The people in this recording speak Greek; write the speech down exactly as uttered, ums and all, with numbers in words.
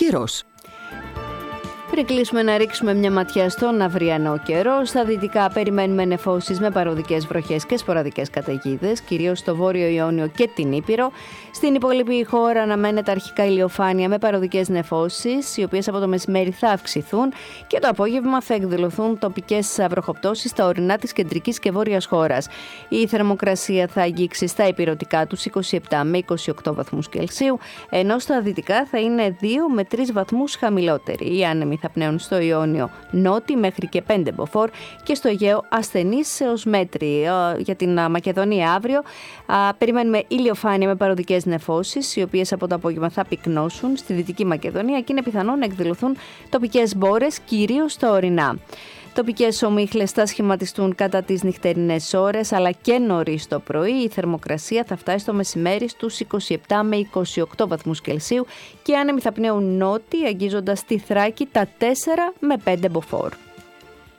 καιρός. Πριν κλείσουμε να ρίξουμε μια ματιά στον αυριανό καιρό, στα δυτικά περιμένουμε νεφώσεις με παροδικές βροχές και σποραδικές καταιγίδες, κυρίως στο Βόρειο Ιόνιο και την Ήπειρο. Στην υπόλοιπη χώρα αναμένεται αρχικά ηλιοφάνεια με παροδικές νεφώσεις, οι οποίες από το μεσημέρι θα αυξηθούν και το απόγευμα θα εκδηλωθούν τοπικές βροχοπτώσεις στα ορεινά της κεντρικής και βόρειας χώρας. Η θερμοκρασία θα αγγίξει στα ηπειρωτικά τους είκοσι επτά με είκοσι οκτώ βαθμούς Κελσίου, ενώ στα δυτικά θα είναι δύο με τρεις βαθμούς χαμηλότεροι. Οι άνεμοι θα πνέουν στο Ιόνιο νότι μέχρι και πέντε μποφόρ και στο Αιγαίο ασθενείς έως μέτρη. Για την Μακεδονία αύριο περιμένουμε ηλιοφάνεια με παροδικές νεφώσεις, οι οποίες από το απόγευμα θα πυκνώσουν στη Δυτική Μακεδονία και είναι πιθανό να εκδηλωθούν τοπικές μπόρες, κυρίως στα ορεινά. Τοπικές ομίχλες θα σχηματιστούν κατά τις νυχτερινές ώρες, αλλά και νωρίς το πρωί. Η θερμοκρασία θα φτάσει στο μεσημέρι στους είκοσι επτά με είκοσι οκτώ βαθμούς Κελσίου και οι άνεμοι θα πνέουν νότι, αγγίζοντας τη Θράκη τα τέσσερα με πέντε μποφόρ.